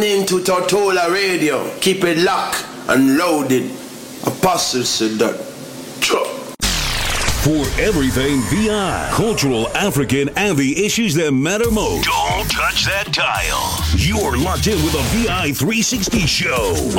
into Tortola Radio. Keep it locked and loaded. Apostle said that. For everything VI, cultural, African, and the issues that matter most. Don't touch that dial. You're locked in with the VI 360 show